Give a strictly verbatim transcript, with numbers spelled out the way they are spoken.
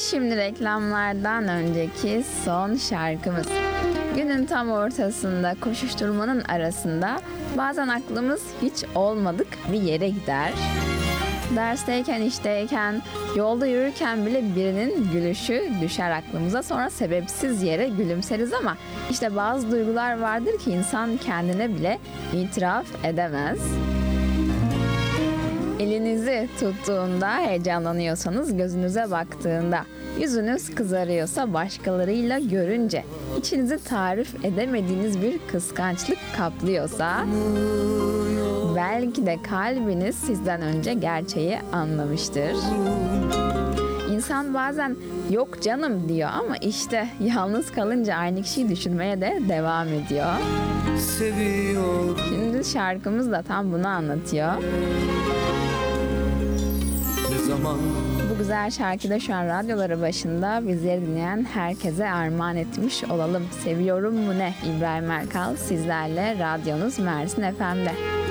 Şimdi reklamlardan önceki son şarkımız. Günün tam ortasında, koşuşturmanın arasında bazen aklımız hiç olmadık bir yere gider. Dersteyken, işteyken, yolda yürürken bile birinin gülüşü düşer aklımıza. Sonra sebepsiz yere gülümseriz ama işte bazı duygular vardır ki insan kendine bile itiraf edemez. Elinizi tuttuğunda heyecanlanıyorsanız, gözünüze baktığında, yüzünüz kızarıyorsa başkalarıyla görünce, içinizi tarif edemediğiniz bir kıskançlık kaplıyorsa, belki de kalbiniz sizden önce gerçeği anlamıştır. İnsan bazen yok canım diyor ama işte yalnız kalınca aynı kişiyi düşünmeye de devam ediyor. Seviyorum. Şimdi şarkımız da tam bunu anlatıyor. Ne zaman Bu güzel şarkıda şu an radyoları başında bizleri dinleyen herkese armağan etmiş olalım. Seviyorum mu ne? İbrahim Erkal sizlerle, radyonuz Mersin F M'de.